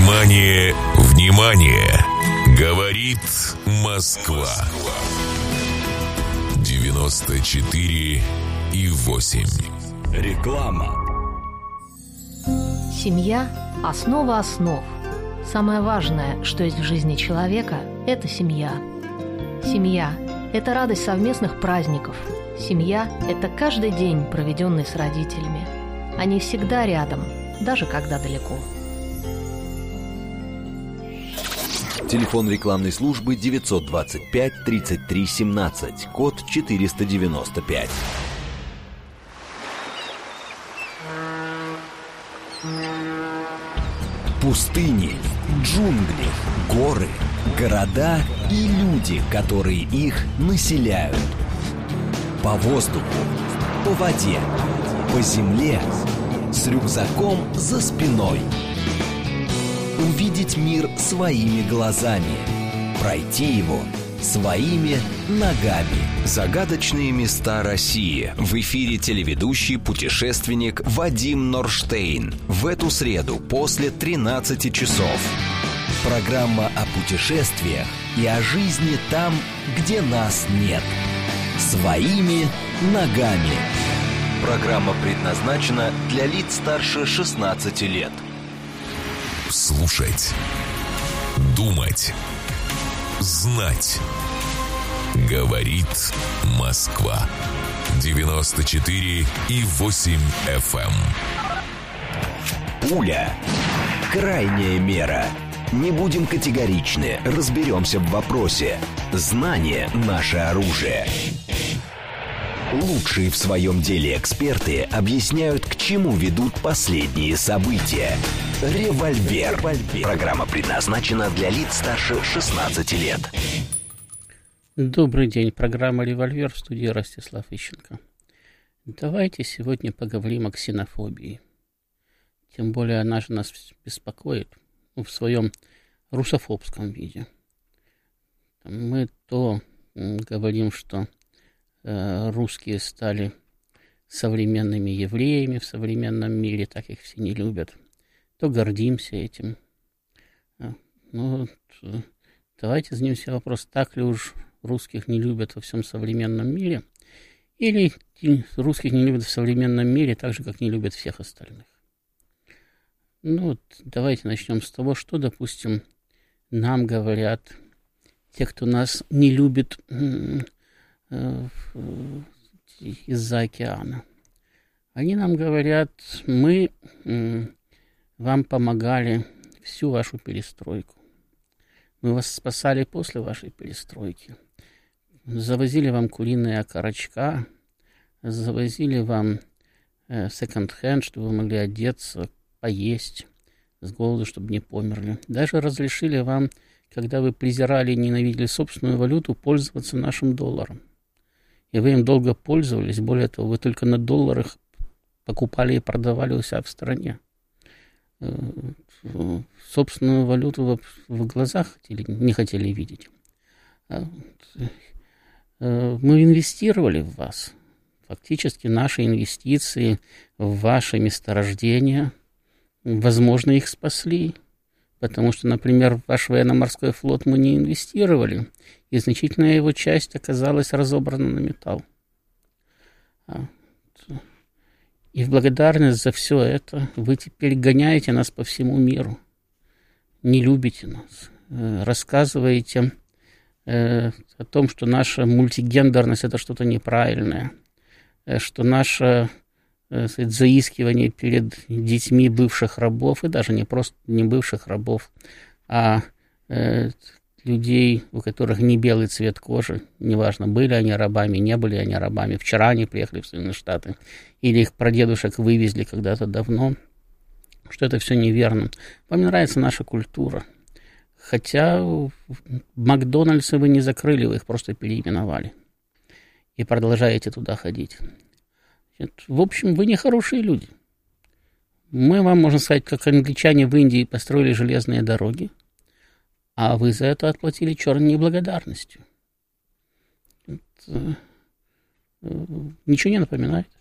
Внимание, внимание! Говорит Москва. 94,8. Реклама. Семья – основа основ. Самое важное, что есть в жизни человека – это семья. Семья – это радость совместных праздников. Семья – это каждый день, проведенный с родителями. Они всегда рядом, даже когда далеко. Телефон рекламной службы 925 33 17, код 495. Пустыни, джунгли, горы, города и люди, которые их населяют. По воздуху, по воде, по земле, с рюкзаком за спиной. Увидеть мир своими глазами, пройти его своими ногами. Загадочные места России. В эфире телеведущий путешественник Вадим Норштейн. В эту среду после 13 часов. Программа о путешествиях и о жизни там, где нас нет. Своими ногами. Программа предназначена для лиц старше 16 лет. Слушать, думать, знать. Говорит Москва. 94,8 FM. Пуля. Крайняя мера. Не будем категоричны, разберемся в вопросе. Знание – наше оружие. Лучшие в своем деле эксперты объясняют, к чему ведут последние события. Револьвер. Программа предназначена для лиц старше 16 лет. Добрый день. Программа «Револьвер», в студии Ростислав Ищенко. Давайте сегодня поговорим о ксенофобии. Тем более она же нас беспокоит в своем русофобском виде. Мы то говорим, что русские стали современными евреями в современном мире, так их все не любят, то гордимся этим. Ну, давайте зададим себе вопрос, так ли уж русских не любят во всем современном мире, или русских не любят в современном мире так же, как не любят всех остальных. Ну, давайте начнем с того, что, допустим, нам говорят те, кто нас не любит из-за океана. Они нам говорят, мы вам помогали всю вашу перестройку. Мы вас спасали после вашей перестройки. Завозили вам куриные окорочка, завозили вам секонд-хенд, чтобы вы могли одеться, поесть, с голоду, чтобы не померли. Даже разрешили вам, когда вы презирали и ненавидели собственную валюту, пользоваться нашим долларом. И вы им долго пользовались. Более того, вы только на долларах покупали и продавали у себя в стране. Собственную валюту в глазах не хотели видеть. Мы инвестировали в вас. Фактически наши инвестиции в ваши месторождения, возможно, их спасли. Потому что, например, в ваш военно-морской флот мы не инвестировали, и значительная его часть оказалась разобрана на металл. И в благодарность за все это вы теперь гоняете нас по всему миру, не любите нас, рассказываете о том, что наша мультигендерность – это что-то неправильное, что наше заискивание перед детьми бывших рабов, и даже не просто не бывших рабов, а людей, у которых не белый цвет кожи, неважно, были они рабами, не были они рабами, вчера они приехали в Соединенные Штаты, или их прадедушек вывезли когда-то давно, что это все неверно. Вам не нравится наша культура. Хотя Макдональдсы вы не закрыли, вы их просто переименовали. И продолжаете туда ходить. В общем, вы не хорошие люди. Мы вам, можно сказать, как англичане в Индии построили железные дороги, а вы за это отплатили черной неблагодарностью. Ничего не напоминает?